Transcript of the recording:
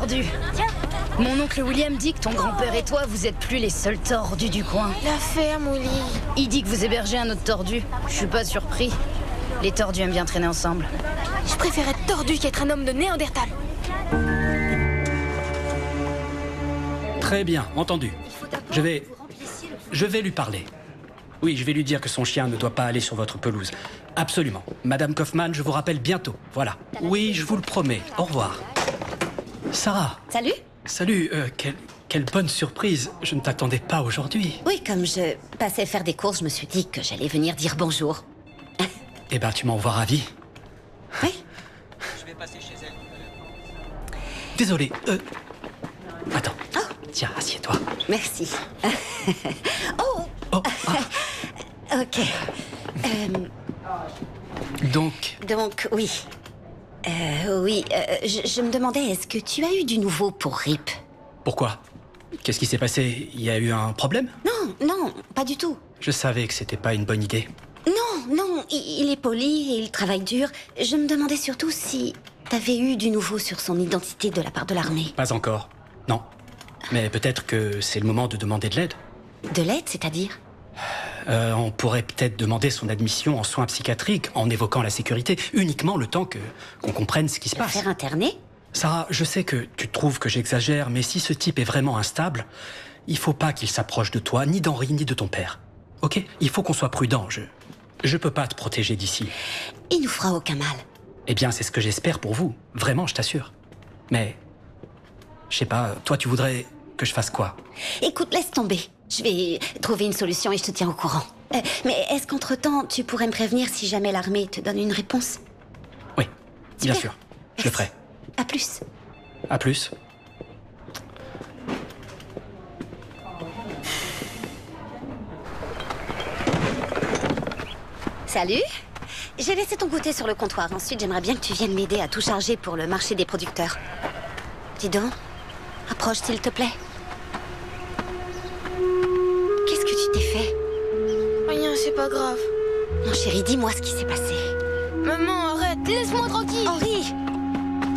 tordu. Mon oncle William dit que ton grand-père et toi, vous êtes plus les seuls tordus du coin. La ferme, Willy. Il dit que vous hébergez un autre tordu. Je suis pas surpris. Les tordus aiment bien traîner ensemble. Je préfère être tordu qu'être un homme de Néandertal. Très bien, entendu. Je vais lui parler. Oui, je vais lui dire que son chien ne doit pas aller sur votre pelouse. Absolument. Madame Kaufman, je vous rappelle bientôt. Voilà. Oui, je vous le promets. Au revoir. Sarah. Salut. Salut, quelle bonne surprise. Je ne t'attendais pas aujourd'hui. Oui, comme je passais faire des courses, je me suis dit que j'allais venir dire bonjour. Eh ben, tu m'en vois ravi. Oui. Je vais passer chez elle. Désolé, Attends. Oh. Tiens, assieds-toi. Merci. Oh. Oh, ah. Ok. Donc, Oui. Je me demandais, est-ce que tu as eu du nouveau pour Rip? pourquoi? Qu'est-ce qui s'est passé? Il y a eu un problème? Non, pas du tout. Je savais que c'était pas une bonne idée. Non, il est poli et il travaille dur. Je me demandais surtout si t'avais eu du nouveau sur son identité de la part de l'armée. Pas encore. Non. Mais peut-être que c'est le moment de demander de l'aide. De l'aide, c'est-à-dire? On pourrait peut-être demander son admission en soins psychiatriques en évoquant la sécurité, uniquement le temps qu'on comprenne ce qui se Le passe. faire interner? Sarah, je sais que tu trouves que j'exagère, mais si ce type est vraiment instable, il faut pas qu'il s'approche de toi, ni d'Henri, ni de ton père. Ok? Il faut qu'on soit prudent. Je peux pas te protéger d'ici. Il nous fera aucun mal. Eh bien, c'est ce que j'espère pour vous. Vraiment, je t'assure. Mais, je sais pas, toi, tu voudrais que je fasse quoi? Écoute, laisse tomber. Je vais trouver une solution et je te tiens au courant. Mais est-ce qu'entre-temps, tu pourrais me prévenir si jamais l'armée te donne une réponse? Oui, bien Super. sûr. Je le ferai. À plus. À plus. Salut. J'ai laissé ton goûter sur le comptoir. Ensuite, j'aimerais bien que tu viennes m'aider à tout charger pour le marché des producteurs. Dis donc, approche s'il te plaît. Qu'est-ce que tu t'es fait? Rien, c'est pas grave. Non, chérie, dis-moi ce qui s'est passé. Maman, arrête, laisse-moi tranquille. Henri!